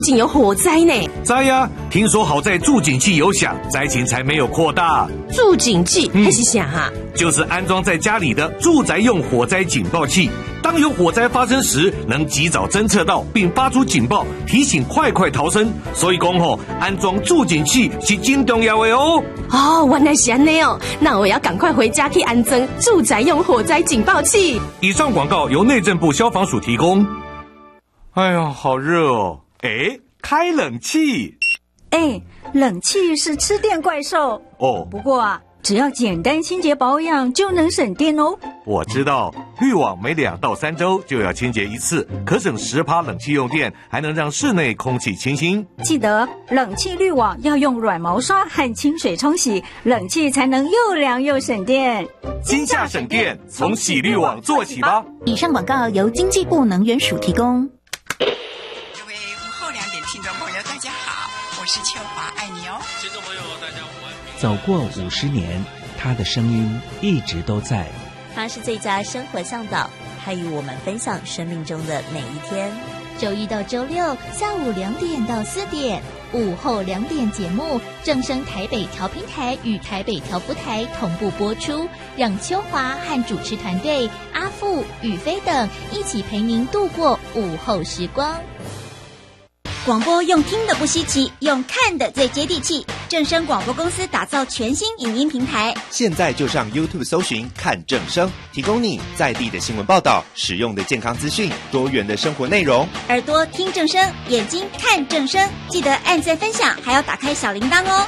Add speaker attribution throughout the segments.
Speaker 1: 竟有火灾呢？
Speaker 2: 灾呀！听说好在助警器有响，灾情才没有扩大。
Speaker 1: 助警器还是啥哈？
Speaker 2: 就是安装在家里的住宅用火灾警报器，当有火灾发生时，能及早侦测到并发出警报，提醒快逃生。所以讲安装助警器是真重要的哦。
Speaker 1: 哦，原来是这样哦，那我要赶快回家去安装住宅用火灾警报器。
Speaker 2: 以上广告由内政部消防署提供。哎呀，好热哦！开冷气。
Speaker 3: 冷气是吃电怪兽
Speaker 2: 哦。
Speaker 3: 不过只要简单清洁保养就能省电哦。
Speaker 2: 我知道，滤网每2到3周就要清洁一次，可省10%冷气用电，还能让室内空气清新。
Speaker 3: 记得冷气滤网要用软毛刷和清水冲洗，冷气才能又凉又省电。
Speaker 2: 今夏省电，从洗滤网做起吧。
Speaker 4: 以上广告由经济部能源署提供。
Speaker 5: 各位午后2点听众朋友，大家好，我是秋华，爱你哦。
Speaker 6: 听众朋友，大家午安。
Speaker 7: 走过50年，他的声音一直都在。
Speaker 8: 他是最佳生活向导，他与我们分享生命中的每一天。
Speaker 9: 周一到周六下午2点到4点，午后2点节目正声台北调频台与台北调布台同步播出，让秋华和主持团队阿富、宇飞等一起陪您度过午后时光。
Speaker 10: 广播用听的不稀奇，用看的最接地气。正声广播公司打造全新影音平台，
Speaker 11: 现在就上 YouTube 搜寻看正声，提供你在地的新闻报道、实用的健康资讯、多元的生活内容。
Speaker 10: 耳朵听正声，眼睛看正声，记得按赞分享，还要打开小铃铛哦。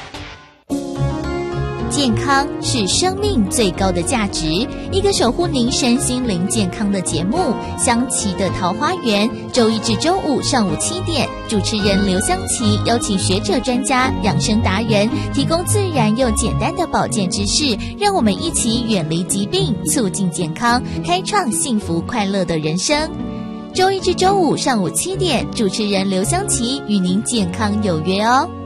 Speaker 9: 健康是生命最高的价值，一个守护您身心灵健康的节目《香琪的桃花源》，周一至周五上午7点，主持人刘香琪邀请学者专家、养生达人，提供自然又简单的保健知识，让我们一起远离疾病，促进健康，开创幸福快乐的人生。周一至周五上午7点，主持人刘香琪与您健康有约哦。